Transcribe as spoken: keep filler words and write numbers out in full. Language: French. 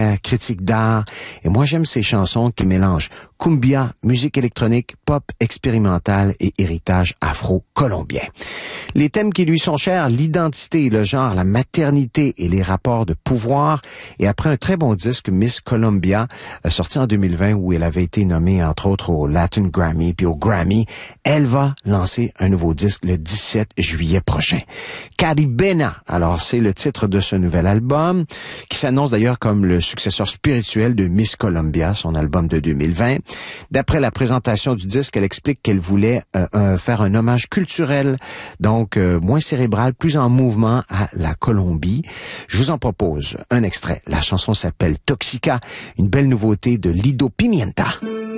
littéraire, critique d'art. Et moi, j'aime ces chansons qui mélangent cumbia, musique électronique, pop expérimentale et héritage afro-colombien. Les thèmes qui lui sont chers, l'identité, le genre, la maternité et les rapports de pouvoir. Et après un très bon disque, Miss Colombia, sorti en deux mille vingt, où elle avait été nommée, entre autres, au Latin Grammy puis au Grammy, elle va lancer un nouveau disque le dix-sept juillet prochain. Caribena, alors c'est le titre de ce nouvel album, qui s'annonce d'ailleurs comme le successeur spirituel de Miss Colombia, son album de deux mille vingt. D'après la présentation du disque, elle explique qu'elle voulait euh, euh, faire un hommage culturel, donc euh, moins cérébral, plus en mouvement à la Colombie. Je vous en propose un extrait. La chanson s'appelle Toxica, une belle nouveauté de Lido Pimienta.